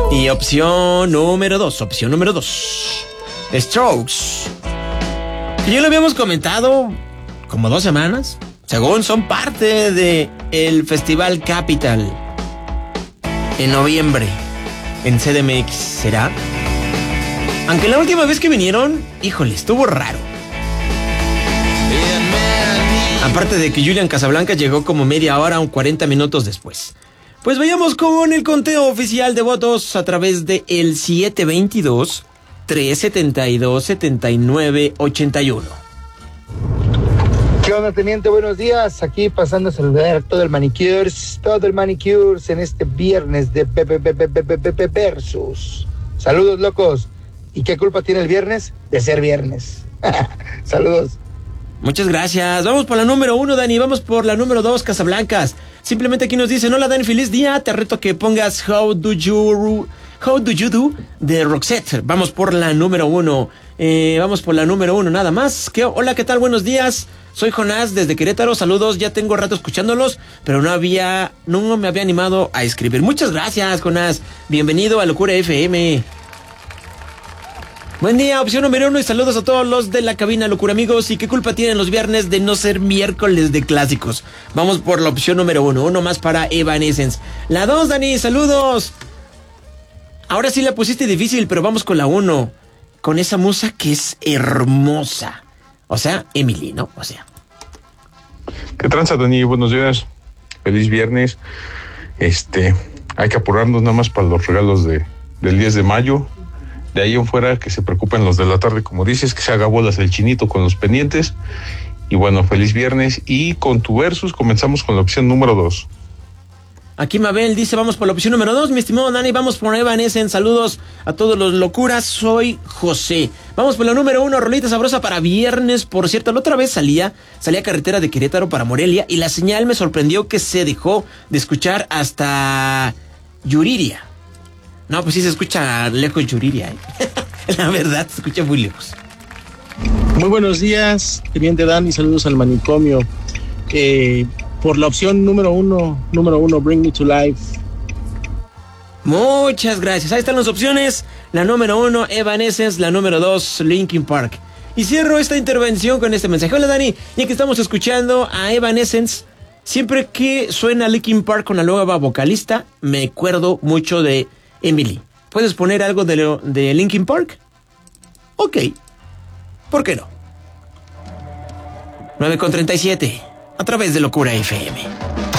Y opción número 2. Strokes. Que ya lo habíamos comentado como 2 semanas. Según son parte de el Festival Capital en noviembre en CDMX, ¿será? Aunque la última vez que vinieron, híjole, estuvo raro. Aparte de que Julian Casablancas llegó como media hora o 40 minutos después. Pues vayamos con el conteo oficial de votos a través de el 722-372-7981. ¿Qué onda, teniente? Buenos días. Aquí pasando a saludar a todo el manicures en este viernes de Versus. Saludos, locos. ¿Y qué culpa tiene el viernes de ser viernes? Saludos. Muchas gracias. Vamos por la número 1, Dani. Vamos por la número 2, Casablancas. Simplemente aquí nos dicen: hola, Dani, feliz día. Te reto que pongas How Do You Do de Roxette. Vamos por la número 1. Nada más. Hola, ¿qué tal? Buenos días. Soy Jonás desde Querétaro. Saludos. Ya tengo rato escuchándolos, pero no me había animado a escribir. Muchas gracias, Jonás. Bienvenido a Locura FM. Buen día, opción número 1, y saludos a todos los de la cabina, Locura amigos. ¿Y qué culpa tienen los viernes de no ser miércoles de clásicos? Vamos por la opción número 1, uno más para Evanescence. La 2, Dani, saludos. Ahora sí la pusiste difícil, pero vamos con la 1. Con esa musa que es hermosa. O sea, Emily, ¿no? O sea. ¿Qué tranza, Dani? Buenos días. Feliz viernes. Hay que apurarnos nada más para los regalos del 10 de mayo. De ahí en fuera, que se preocupen los de la tarde, como dices, que se haga bolas el chinito con los pendientes. Y bueno, feliz viernes. Y con tu versus comenzamos con la opción número 2. Aquí Mabel dice: vamos por la opción número 2, mi estimado Dani. Vamos por Evanescence. Saludos a todos los locuras. Soy José. Vamos por la número 1, rolita sabrosa para viernes. Por cierto, la otra vez salía carretera de Querétaro para Morelia y la señal me sorprendió que se dejó de escuchar hasta Yuriria. No, pues sí se escucha lejos Yuriria, ¿eh? La verdad, se escucha muy lejos. Muy buenos días, teniente Dani, saludos al manicomio. Por la opción número uno, Bring Me to Life. Muchas gracias. Ahí están las opciones. La número 1, Evanescence. La número 2, Linkin Park. Y cierro esta intervención con este mensaje. Hola, Dani, ya que estamos escuchando a Evanescence, siempre que suena Linkin Park con la nueva vocalista, me acuerdo mucho de Emily. ¿Puedes poner algo de Linkin Park? Ok. ¿Por qué no? 9:37. A través de Locura FM.